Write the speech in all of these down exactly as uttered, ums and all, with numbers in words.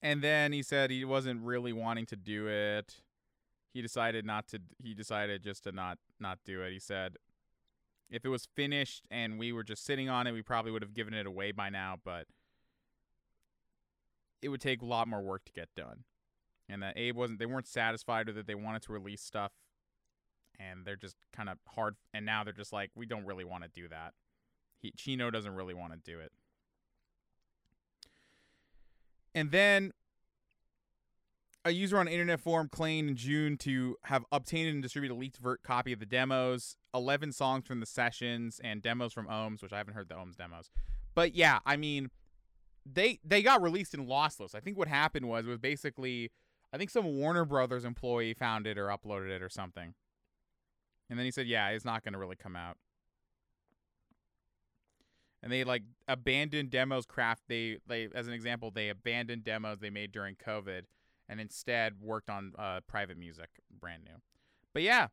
And then he said he wasn't really wanting to do it. He decided not to. He decided just to not not do it. He said if it was finished and we were just sitting on it, we probably would have given it away by now. But it would take a lot more work to get done. And that Abe wasn't. They weren't satisfied with it. They wanted to release stuff, and they're just kind of hard. And now they're just like, we don't really want to do that. He, Chino doesn't really want to do it. And then a user on an internet forum claimed in June to have obtained and distributed a leaked vert copy of the demos, eleven songs from the sessions, and demos from Ohms, which I haven't heard the Ohms demos. But yeah, I mean, they they got released in lossless. I think what happened was, was basically, I think some Warner Brothers employee found it or uploaded it or something. And then he said, yeah, it's not going to really come out. And they like abandoned demos craft. They, they, as an example, they abandoned demos they made during COVID and instead worked on uh, private music, brand new. But yeah.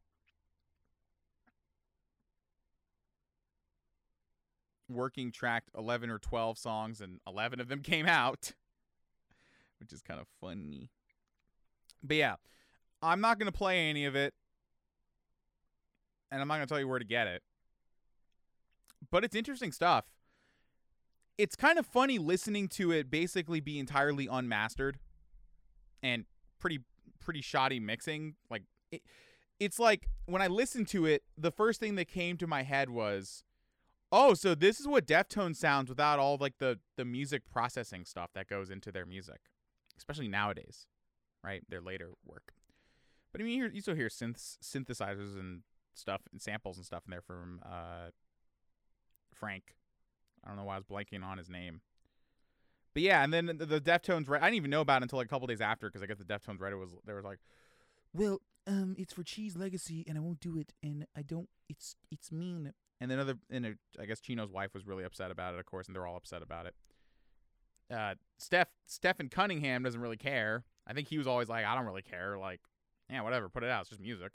Working tracked eleven or twelve songs, and eleven of them came out, which is kind of funny. But yeah, I'm not going to play any of it, and I'm not going to tell you where to get it. But it's interesting stuff. It's kind of funny listening to it basically be entirely unmastered and pretty pretty shoddy mixing. Like it, it's like when I listened to it, the first thing that came to my head was, oh, so this is what Deftones sounds without all like the the music processing stuff that goes into their music, especially nowadays, right? Their later work. But I mean, you, hear, you still hear synths, synthesizers and stuff and samples and stuff in there from uh, Frank. I don't know why I was blanking on his name. But yeah, and then the, the Deftones, I didn't even know about it until like a couple days after, because I guess the Deftones Reddit was, they were like, well, um, it's for Cheese Legacy, and I won't do it, and I don't, it's it's mean. And then other, and uh, I guess Chino's wife was really upset about it, of course, and they're all upset about it. Uh, Steph, Stephen Cunningham doesn't really care. I think he was always like, I don't really care. Like, yeah, whatever, put it out. It's just music.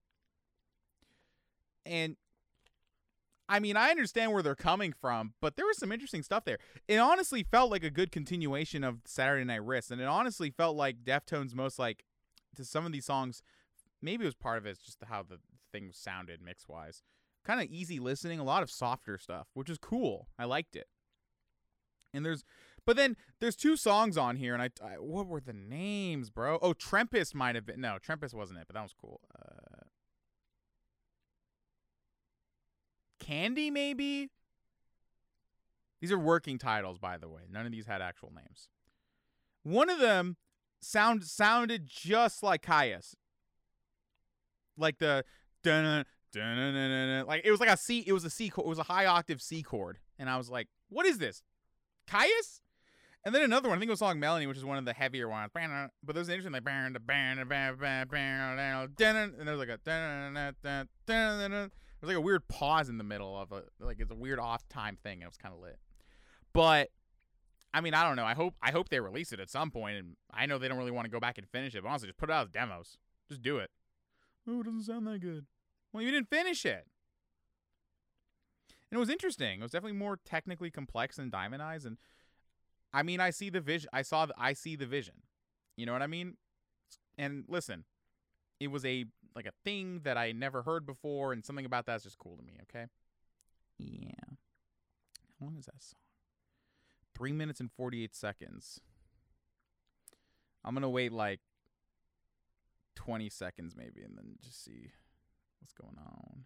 And I mean, I understand where they're coming from, but there was some interesting stuff there. It honestly felt like a good continuation of Saturday Night Wrist, and it honestly felt like Deftones' most, like, to some of these songs, maybe it was part of it, it's just how the thing sounded mix-wise. Kind of easy listening, a lot of softer stuff, which is cool. I liked it. And there's, but then there's two songs on here, and I, I what were the names, bro? Oh, Trempest might have been, no, Trempest wasn't it, but that was cool. Uh, Candy, maybe? These are working titles, by the way. None of these had actual names. One of them sound sounded just like Caius. Like the dun dun dun, like it was like a C. It was a C chord. It was a high octave C chord, and I was like, "What is this, Caius?" And then another one. I think it was song Melanie, which is one of the heavier ones. But there's an interesting like and there's like a. There's like a weird pause in the middle of it. Like it's a weird off time thing. And it was kind of lit. But I mean, I don't know. I hope I hope they release it at some point. And I know they don't really want to go back and finish it. But honestly, just put it out as demos. Just do it. Oh, it doesn't sound that good. Well, you didn't finish it. And it was interesting. It was definitely more technically complex than Diamond Eyes. And I mean, I see the vision. I saw the, I see the vision. You know what I mean? And listen, it was a like a thing that I never heard before, and something about that's just cool to me, okay? Yeah. How long is that song? Three minutes and forty-eight seconds. I'm going to wait like twenty seconds maybe, and then just see what's going on.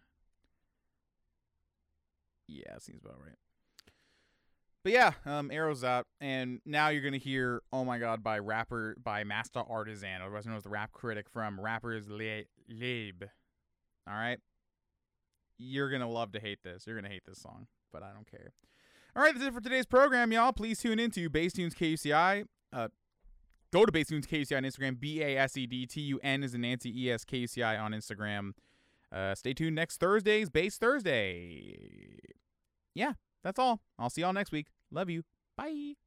Yeah, seems about right. But yeah, um, Arrow's out, and now you're gonna hear "Oh My God" by rapper by Master Artisan, otherwise known as the Rap Critic from Rappers Lab. All right, you're gonna love to hate this. You're gonna hate this song, but I don't care. All right, that's it for today's program, y'all. Please tune into Basstunes K U C I. Uh, go to Basstunes K U C I on Instagram. B A S E D T U N is in Nancy E S K U C I on Instagram. Uh, stay tuned next Thursday's Bass Thursday. Yeah. That's all. I'll see y'all next week. Love you. Bye.